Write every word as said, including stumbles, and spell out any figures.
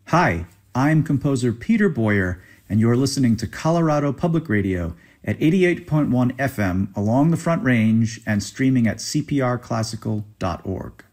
Hi, I'm composer Peter Boyer, and you're listening to Colorado Public Radio at eighty-eight point one F M along the Front Range and streaming at c p r classical dot org.